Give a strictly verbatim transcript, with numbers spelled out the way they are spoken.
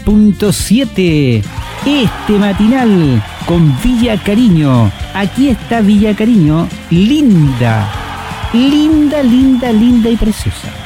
punto siete. Este matinal con Villa Cariño. Aquí está Villa Cariño, linda, linda, linda, linda y preciosa.